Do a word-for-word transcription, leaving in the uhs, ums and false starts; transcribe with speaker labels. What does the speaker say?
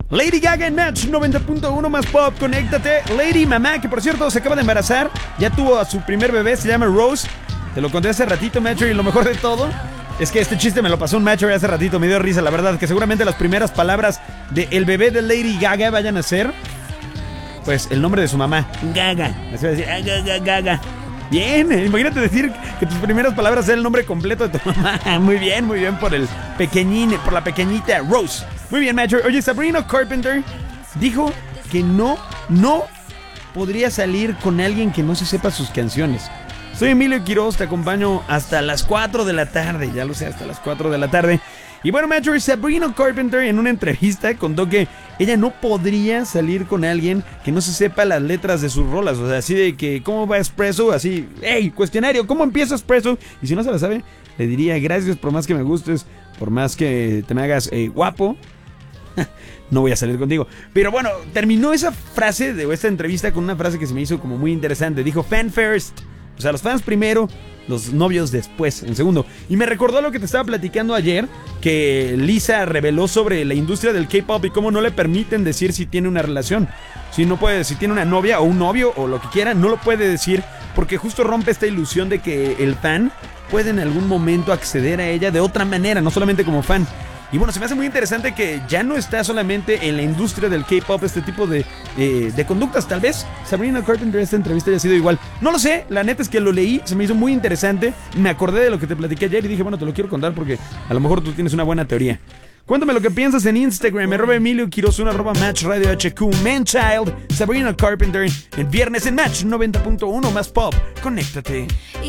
Speaker 1: Lady Gaga en Match noventa punto uno más pop, conéctate. Lady Mamá, que por cierto se acaba de embarazar, ya tuvo a su primer bebé, se llama Rose. Te lo conté hace ratito, Matcher, y lo mejor de todo es que este chiste me lo pasó un Matcher hace ratito, me dio risa, la verdad, que seguramente las primeras palabras del bebé de Lady Gaga vayan a ser, pues, el nombre de su mamá, Gaga. Así va a decir, ah, Gaga, Gaga. Bien, imagínate decir que tus primeras palabras sean el nombre completo de tu mamá. Muy bien, muy bien por el pequeñín, por la pequeñita Rose. Muy bien, Matcher. Oye, Sabrina Carpenter dijo que no, no podría salir con alguien que no se sepa sus canciones. Soy Emilio Quiroz, te acompaño hasta las cuatro de la tarde, ya lo sé, hasta las cuatro de la tarde. Y bueno, Matcher, Sabrina Carpenter en una entrevista contó que ella no podría salir con alguien que no se sepa las letras de sus rolas. O sea, así de que, ¿cómo va Espresso? Así, hey, cuestionario, ¿cómo empieza Espresso? Y si no se la sabe, le diría, gracias por más que me gustes, por más que te me hagas eh, guapo. No voy a salir contigo. Pero bueno, terminó esa frase de esta entrevista con una frase que se me hizo como muy interesante. Dijo, fan first. O sea, los fans primero, los novios después, en segundo. Y me recordó lo que te estaba platicando ayer, que Lisa reveló sobre la industria del K-pop y cómo no le permiten decir si tiene una relación. Si no puede, si tiene una novia o un novio o lo que quiera, no lo puede decir porque justo rompe esta ilusión de que el fan puede en algún momento acceder a ella de otra manera, no solamente como fan. Y bueno, se me hace muy interesante que ya no está solamente en la industria del K-pop este tipo de, eh, de conductas. Tal vez Sabrina Carpenter esta entrevista haya sido igual. No lo sé, la neta es que lo leí, se me hizo muy interesante. Me acordé de lo que te platiqué ayer y dije, bueno, te lo quiero contar porque a lo mejor tú tienes una buena teoría. Cuéntame lo que piensas en Instagram, arroba Emilio Quiroz, arroba Match Radio H Q, Manchild, Sabrina Carpenter, el viernes en Match noventa punto uno más pop. Conéctate.